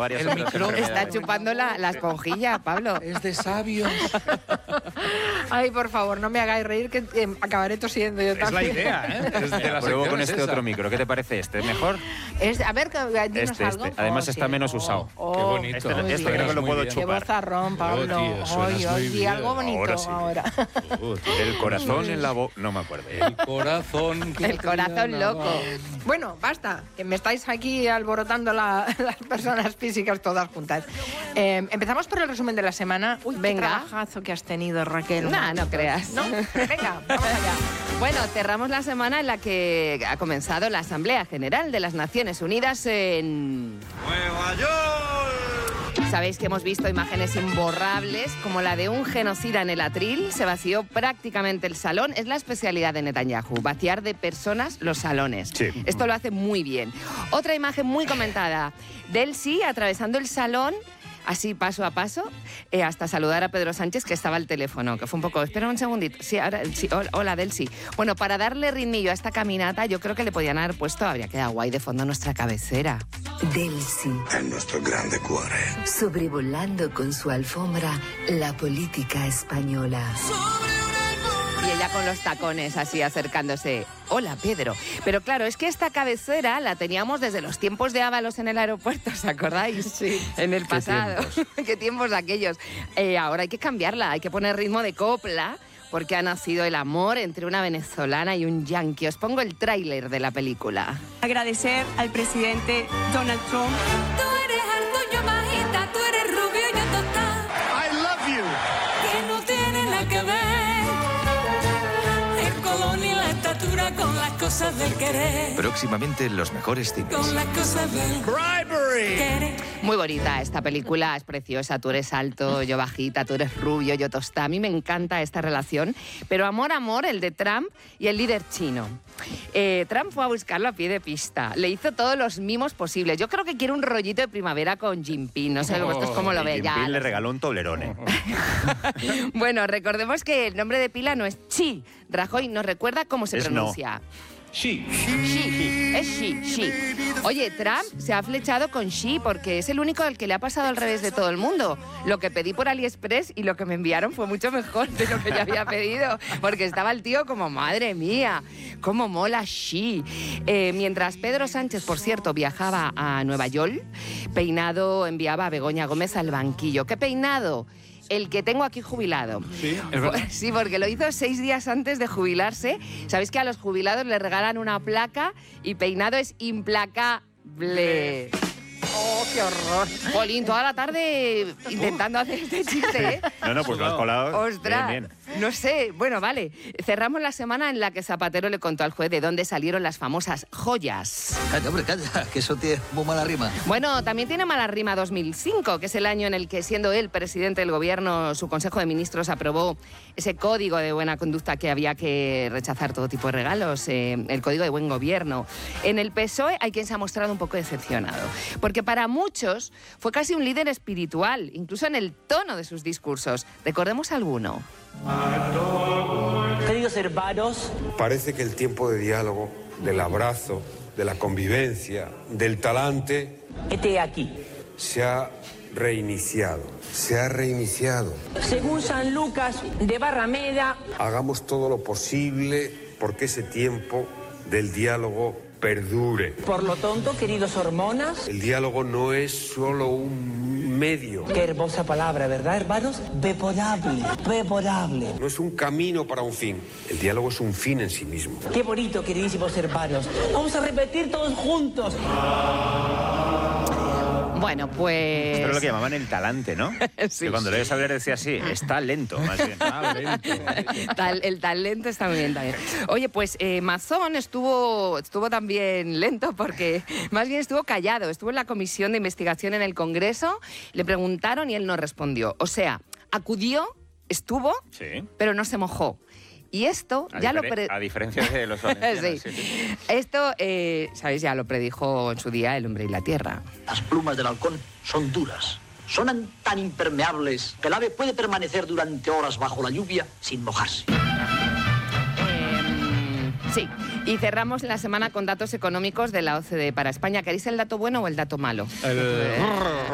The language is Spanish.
varias El otras micro enfermedades. Está chupando la esponjilla, Pablo. Es de sabios. Ay, por favor, no me hagáis reír que acabaré tosiendo yo Es la también. idea, ¿eh? Es de la Pruebo sección con es este esa. otro micro. ¿Qué te parece este? ¿Mejor? A ver, dinos algo. Además Oh, está sí. menos usado. Qué bonito. Este muy creo bien. que lo Muy puedo bien. Qué chupar. vozarrón, Pablo. tío, suenas Oye, muy oye, bien. algo bonito Ahora sí. ahora. El corazón en la boca. No me acuerdo. El corazón. El corazón loco. Bueno, basta, que me estáis aquí alborotando las personas físicas todas juntas. Empezamos por el resumen de la semana. Uy, Venga. qué trabajazo que has tenido, Raquel. No creas. ¿No? Venga, vamos allá. Bueno, cerramos la semana en la que ha comenzado la Asamblea General de las Naciones Unidas en ¡Nueva York! Sabéis que hemos visto imágenes imborrables, como la de un genocida en el atril. Se vació prácticamente el salón. Es la especialidad de Netanyahu, vaciar de personas los salones. Sí. Esto lo hace muy bien. Otra imagen muy comentada, Delcy atravesando el salón, así paso a paso, hasta saludar a Pedro Sánchez, que estaba al teléfono, que fue un poco, espera un segundito, sí, ahora, sí, hola Delcy. Bueno, para darle ritmillo a esta caminata, yo creo que le podían haber puesto, habría quedado guay de fondo nuestra cabecera. Delcy, En nuestro grande cuore. sobrevolando con su alfombra la política española. Y ella con los tacones así acercándose. Hola, Pedro. Pero claro, es que esta cabecera la teníamos desde los tiempos de Ábalos en el aeropuerto, ¿os acordáis? Sí. En el pasado. Qué tiempos aquellos. Ahora hay que cambiarla, hay que poner ritmo de copla, porque ha nacido el amor entre una venezolana y un yanqui. Os pongo el tráiler de la película. Agradecer al presidente Donald Trump. Tú eres alto, yo bajita, tú eres rubio, yo tostada. I love you. Que no tiene nada que ver el color ni la estatura con las cosas del querer. Próximamente en los mejores cines. Con las cosas del querer. Muy bonita esta película, es preciosa. Tú eres alto, yo bajita, tú eres rubio, yo tostada. A mí me encanta esta relación. Pero amor, el de Trump y el líder chino. Trump fue a buscarlo a pie de pista. Le hizo todos los mimos posibles. Yo creo que quiere un rollito de primavera con Jinping. No sé vosotros cómo lo veis. Jinping le regaló un toblerone. Bueno, recordemos que el nombre de pila no es Xi. Rajoy nos recuerda cómo se Es pronuncia. Sí. Xi, es Xi. Oye, Trump se ha flechado con Xi porque es el único al que le ha pasado al revés de todo el mundo. Lo que pedí por AliExpress y lo que me enviaron fue mucho mejor de lo que yo había pedido, porque estaba el tío como, madre mía, cómo mola Xi. Mientras Pedro Sánchez, por cierto, viajaba a Nueva York, Peinado enviaba a Begoña Gómez al banquillo. ¿Qué peinado? El que tengo aquí jubilado. Sí, es verdad. Sí, porque lo hizo 6 días antes de jubilarse. Sabéis que a los jubilados les regalan una placa y Peinado es implacable. ¡Oh, qué horror! Polín, toda la tarde intentando hacer este chiste, ¿eh? No, pues lo has colado. ¡Ostras! Bien. No sé, bueno, vale. Cerramos la semana en la que Zapatero le contó al juez de dónde salieron las famosas joyas. Calla, hombre, calla, que eso tiene muy mala rima. Bueno, también tiene mala rima 2005, que es el año en el que, siendo él presidente del gobierno, su Consejo de Ministros aprobó ese código de buena conducta que había que rechazar todo tipo de regalos, el código de buen gobierno. En el PSOE hay quien se ha mostrado un poco decepcionado, porque para muchos fue casi un líder espiritual, incluso en el tono de sus discursos. Recordemos alguno. Queridos hermanos, Parece que el tiempo de diálogo, del abrazo, de la convivencia, del talante, este aquí. se ha reiniciado. Se ha reiniciado. Según San Lucas de Barrameda, Hagamos todo lo posible porque ese tiempo del diálogo perdure. por lo tanto, queridos hormonas, El diálogo no es solo un medio, qué hermosa palabra, ¿verdad, hermanos? Beporable, beporable. no es un camino para un fin. El diálogo es un fin en sí mismo. Qué bonito, queridísimos hermanos. Vamos a repetir todos juntos. Bueno, pues... Esto es lo que llamaban el talante, ¿no? Sí. Que cuando le oyes hablar decía así, está lento, más bien. El talento está muy bien también. Oye, pues Mazón estuvo también lento porque más bien estuvo callado. Estuvo en la comisión de investigación en el Congreso, le preguntaron y él no respondió. O sea, acudió, estuvo, Sí. pero no se mojó. Y esto A diferencia de los valencianos. Sí. Sí. Esto, ¿sabéis? Ya lo predijo en su día El hombre y la tierra. Las plumas del halcón son duras. Son tan impermeables que el ave puede permanecer durante horas bajo la lluvia sin mojarse. Sí, y cerramos la semana con datos económicos de la OCDE para España. ¿Queréis el dato bueno o el dato malo?